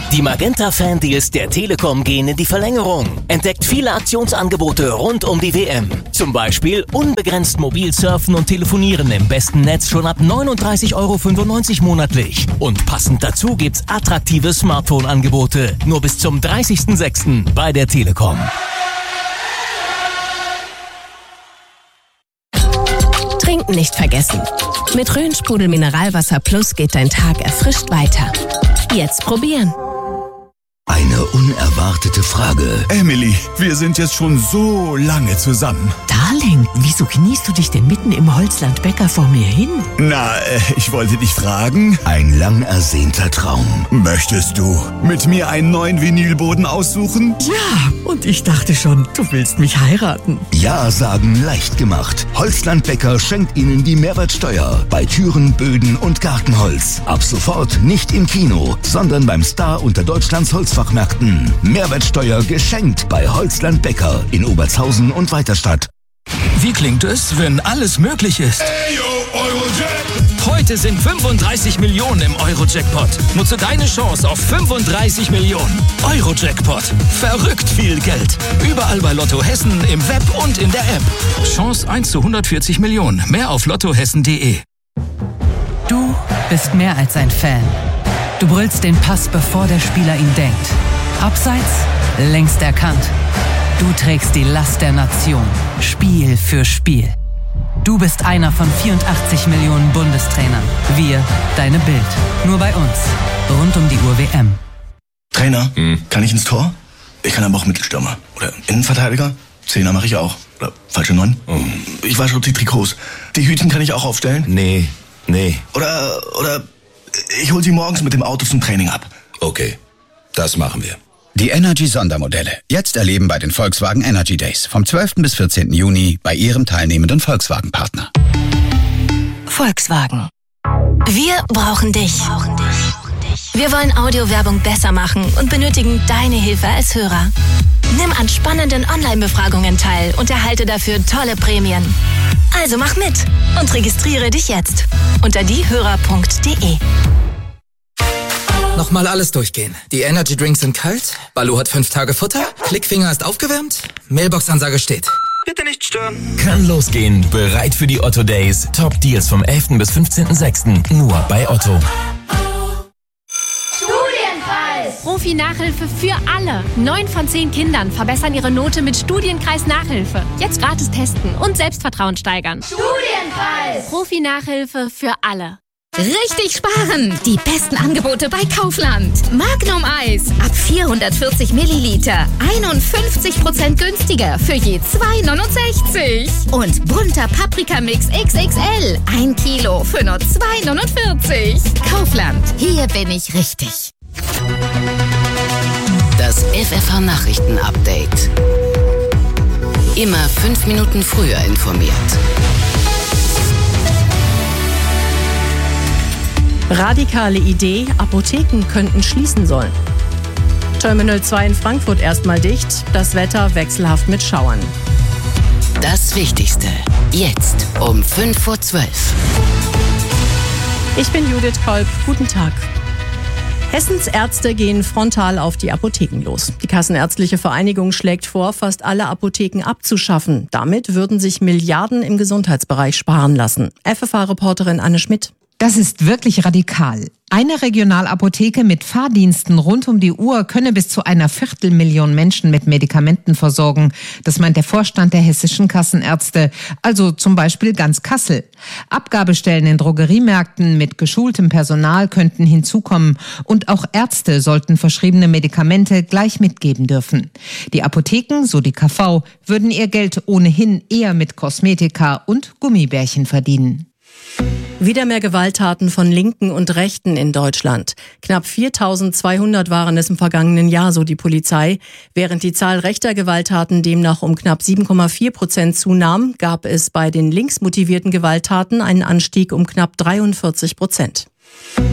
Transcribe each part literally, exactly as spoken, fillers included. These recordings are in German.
Die Magenta-Fan-Deals der Telekom gehen in die Verlängerung. Entdeckt viele Aktionsangebote rund um die W M. Zum Beispiel unbegrenzt mobil surfen und telefonieren im besten Netz schon ab neununddreißig Euro fünfundneunzig monatlich. Und passend dazu gibt's attraktive Smartphone-Angebote. Nur bis zum dreißigsten sechsten bei der Telekom. Trinken nicht vergessen. Mit Rhön-Sprudel Mineralwasser Plus geht dein Tag erfrischt weiter. Jetzt probieren. Eine unerwartete Frage. Emily, wir sind jetzt schon so lange zusammen. Darling, wieso kniest du dich denn mitten im Holzland Bäcker vor mir hin? Na, äh, ich wollte dich fragen. Ein lang ersehnter Traum. Möchtest du mit mir einen neuen Vinylboden aussuchen? Ja, und ich dachte schon, du willst mich heiraten. Ja sagen leicht gemacht. Holzland Bäcker schenkt Ihnen die Mehrwertsteuer bei Türen, Böden und Gartenholz. Ab sofort nicht im Kino, sondern beim Star unter Deutschlands Holzfachmärkten. Mehrwertsteuer geschenkt bei Holzland Bäcker in Obertshausen und Weiterstadt. Wie klingt es, wenn alles möglich ist? Ayo, Eurojackpot! Heute sind fünfunddreißig Millionen im Eurojackpot. Nutze deine Chance auf fünfunddreißig Millionen. Eurojackpot. Verrückt viel Geld. Überall bei Lotto Hessen, im Web und in der App. Chance eins zu hundertvierzig Millionen. Mehr auf lottohessen punkt de. Du bist mehr als ein Fan. Du brüllst den Pass, bevor der Spieler ihn denkt. Abseits, längst erkannt. Du trägst die Last der Nation, Spiel für Spiel. Du bist einer von vierundachtzig Millionen Bundestrainern. Wir, deine Bild. Nur bei uns. Rund um die Uhr W M. Trainer, hm. kann ich ins Tor? Ich kann aber auch Mittelstürmer. Oder Innenverteidiger? Zehner mache ich auch. Oder falsche Neun? Hm. Ich wasche die Trikots. Die Hütchen kann ich auch aufstellen? Nee, nee. Oder, oder ich hol sie morgens mit dem Auto zum Training ab. Okay, das machen wir. Die Energy-Sondermodelle. Jetzt erleben bei den Volkswagen Energy Days. Vom zwölften bis vierzehnten Juni bei Ihrem teilnehmenden Volkswagen-Partner. Volkswagen. Wir brauchen dich. Wir wollen Audiowerbung besser machen und benötigen deine Hilfe als Hörer. Nimm an spannenden Online-Befragungen teil und erhalte dafür tolle Prämien. Also mach mit und registriere dich jetzt unter diehörer punkt de. Nochmal alles durchgehen. Die Energy Drinks sind kalt, Balu hat fünf Tage Futter, Klickfinger ist aufgewärmt, Mailbox-Ansage steht. Bitte nicht stören. Kann losgehen. Bereit für die Otto Days. Top Deals vom elften bis fünfzehnten sechsten Nur bei Otto. Studienpreis! Profi-Nachhilfe für alle. Neun von zehn Kindern verbessern ihre Note mit Studienkreis Nachhilfe. Jetzt gratis testen und Selbstvertrauen steigern. Studienpreis! Profi-Nachhilfe für alle. Richtig sparen! Die besten Angebote bei Kaufland. Magnum Eis ab vierhundertvierzig Milliliter. einundfünfzig Prozent günstiger für je zwei neunundsechzig. Und bunter Paprikamix X X L. Ein Kilo für nur zwei neunundvierzig. Kaufland. Hier bin ich richtig. Das F F H-Nachrichten-Update. Immer fünf Minuten früher informiert. Radikale Idee, Apotheken könnten schließen sollen. Terminal zwei in Frankfurt erstmal dicht, das Wetter wechselhaft mit Schauern. Das Wichtigste, jetzt um fünf vor zwölf. Ich bin Judith Kolb, guten Tag. Hessens Ärzte gehen frontal auf die Apotheken los. Die Kassenärztliche Vereinigung schlägt vor, fast alle Apotheken abzuschaffen. Damit würden sich Milliarden im Gesundheitsbereich sparen lassen. F F H-Reporterin Anne Schmidt. Das ist wirklich radikal. Eine Regionalapotheke mit Fahrdiensten rund um die Uhr könne bis zu einer Viertelmillion Menschen mit Medikamenten versorgen. Das meint der Vorstand der hessischen Kassenärzte, also zum Beispiel ganz Kassel. Abgabestellen in Drogeriemärkten mit geschultem Personal könnten hinzukommen und auch Ärzte sollten verschriebene Medikamente gleich mitgeben dürfen. Die Apotheken, so die K V, würden ihr Geld ohnehin eher mit Kosmetika und Gummibärchen verdienen. Wieder mehr Gewalttaten von Linken und Rechten in Deutschland. Knapp viertausendzweihundert waren es im vergangenen Jahr, so die Polizei. Während die Zahl rechter Gewalttaten demnach um knapp sieben Komma vier Prozent zunahm, gab es bei den linksmotivierten Gewalttaten einen Anstieg um knapp dreiundvierzig Prozent.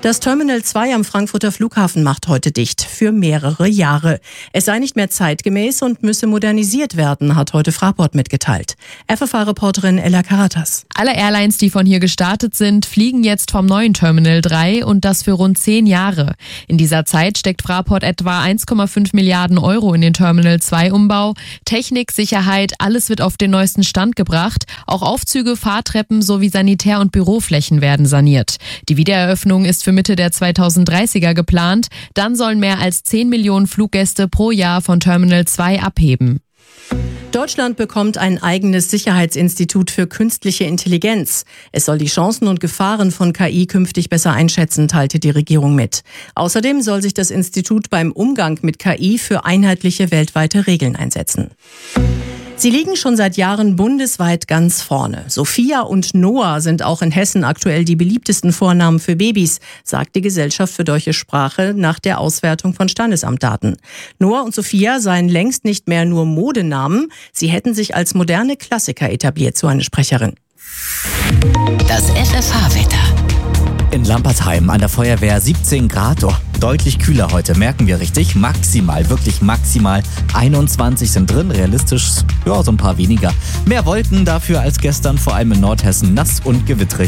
Das Terminal zwei am Frankfurter Flughafen macht heute dicht, für mehrere Jahre. Es sei nicht mehr zeitgemäß und müsse modernisiert werden, hat heute Fraport mitgeteilt. F F A-Reporterin Ella Karatas. Alle Airlines, die von hier gestartet sind, fliegen jetzt vom neuen Terminal drei und das für rund zehn Jahre. In dieser Zeit steckt Fraport etwa eins Komma fünf Milliarden Euro in den Terminal zwei Umbau. Technik, Sicherheit, alles wird auf den neuesten Stand gebracht. Auch Aufzüge, Fahrtreppen sowie Sanitär- und Büroflächen werden saniert. Die Wiedereröffnung ist für Mitte der zweitausenddreißiger geplant. Dann sollen mehr als zehn Millionen Fluggäste pro Jahr von Terminal zwei abheben. Deutschland bekommt ein eigenes Sicherheitsinstitut für künstliche Intelligenz. Es soll die Chancen und Gefahren von K I künftig besser einschätzen, teilte die Regierung mit. Außerdem soll sich das Institut beim Umgang mit K I für einheitliche weltweite Regeln einsetzen. Sie liegen schon seit Jahren bundesweit ganz vorne. Sophia und Noah sind auch in Hessen aktuell die beliebtesten Vornamen für Babys, sagt die Gesellschaft für deutsche Sprache nach der Auswertung von Standesamtdaten. Noah und Sophia seien längst nicht mehr nur Modenamen, sie hätten sich als moderne Klassiker etabliert, so eine Sprecherin. Das F F H-Wetter. In Lampertheim an der Feuerwehr siebzehn Grad. Oh, deutlich kühler heute, merken wir richtig. Maximal, wirklich maximal. einundzwanzig sind drin, realistisch, ja, so ein paar weniger. Mehr Wolken dafür als gestern, vor allem in Nordhessen, nass und gewittrig.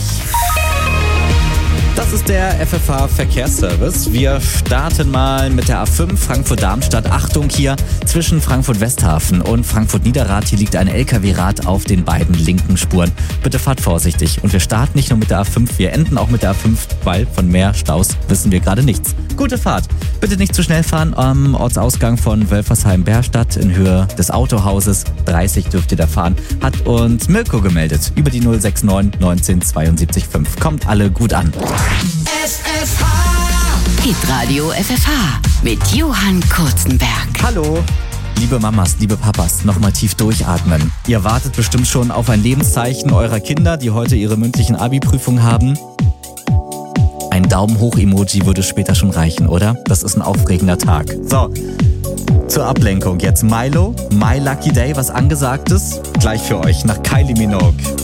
Das ist der F F H-Verkehrsservice. Wir starten mal mit der A fünf Frankfurt-Darmstadt. Achtung hier, zwischen Frankfurt-Westhafen und Frankfurt-Niederrad. Hier liegt ein L K W-Rad auf den beiden linken Spuren. Bitte fahrt vorsichtig. Und wir starten nicht nur mit der A fünf, wir enden auch mit der A fünf, weil von mehr Staus wissen wir gerade nichts. Gute Fahrt. Bitte nicht zu schnell fahren am Ortsausgang von Wölfersheim-Berstadt in Höhe des Autohauses. dreißig dürft ihr da fahren. Hat uns Mirko gemeldet über die null sechs neun neunzehn zweiundsiebzig fünf. Kommt alle gut an. F F H. Hitradio F F H mit Johann Kurzenberg. Hallo. Liebe Mamas, liebe Papas, nochmal tief durchatmen. Ihr wartet bestimmt schon auf ein Lebenszeichen eurer Kinder, die heute ihre mündlichen Abi-Prüfung haben. Ein Daumen-hoch-Emoji würde später schon reichen, oder? Das ist ein aufregender Tag. So, zur Ablenkung jetzt Milo, My Lucky Day, was Angesagtes. Gleich für euch nach Kylie Minogue.